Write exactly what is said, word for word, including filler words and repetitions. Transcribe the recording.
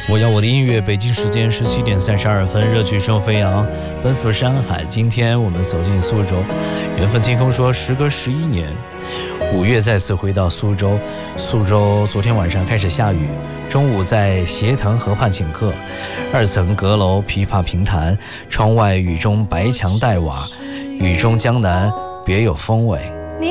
我要我的音乐，北京时间十七点三十二分，热曲声飞扬，奔赴山海。今天我们走进苏州，缘分天空说，时隔十一年，五月再次回到苏州。苏州昨天晚上开始下雨，中午在斜塘河畔请客，二层阁楼琵琶评弹，窗外雨中白墙黛瓦，雨中江南别有风味。